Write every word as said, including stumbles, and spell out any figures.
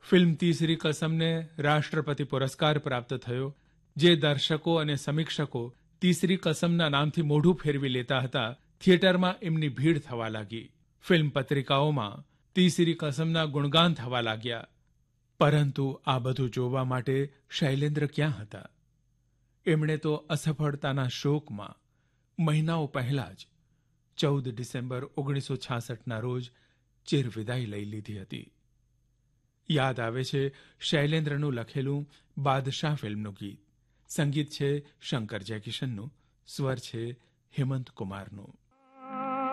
Film તીસરી કસમને રાષ્ટ્રપતિ પુરસ્કાર પ્રાપ્ત થયો, જે દર્શકો અને સમીક્ષકો તીસરી કસમના નામથી મોઢું ફેરવી લેતા હતા. થિયેટરમાં એમની ભીડ થવા લાગી. ફિલ્મ પત્રિકાઓમાં તીસરી કસમના ગુણગાન થવા લાગ્યા. પરંતુ આ બધું જોવા માટે શૈલેન્દ્ર ક્યાં હતા? એમણે તો અસફળતાના શોકમાં મહિનાઓ પહેલા જ ચૌદ ડિસેમ્બર ઓગણીસો છાસઠના રોજ ચિરવિદાય લઈ લીધી હતી. યાદ આવે છે શૈલેન્દ્રનું લખેલું બાદશાહ ફિલ્મનું ગીત. સંગીત છે શંકર જયકિશનનું, સ્વર છે હેમંત કુમારનું.